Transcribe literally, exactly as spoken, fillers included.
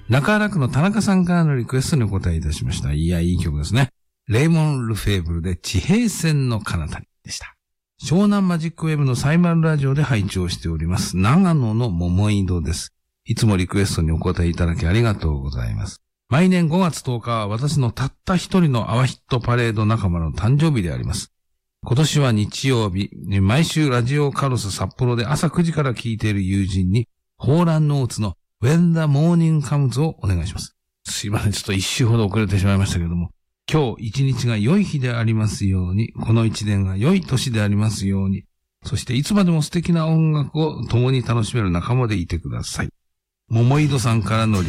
中原区の田中さんからのリクエストにお答えいたしました。いや、いい曲ですね。レイモン・ルフェーブルで地平線の彼方にでした。湘南マジックウェブのサイマルラジオで拝聴しております。長野の桃井戸です。いつもリクエストにお答えいただきありがとうございます。毎年ごがつとおかは私のたった一人のアワヒットパレード仲間の誕生日であります。今年は日曜日、毎週ラジオカルス札幌で朝くじから聞いている友人に、ホーランノーツの When the Morning Comes をお願いします。すいません、ちょっと一周ほど遅れてしまいましたけれども、今日一日が良い日でありますように、この一年が良い年でありますように、そしていつまでも素敵な音楽を共に楽しめる仲間でいてください。桃井戸さんからの